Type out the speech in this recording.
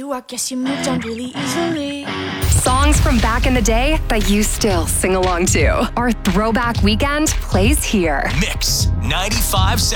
you, I guess you moved on really easily. Songs from back in the day that you still sing along to. Our Throwback Weekend plays here. Mix 95.7.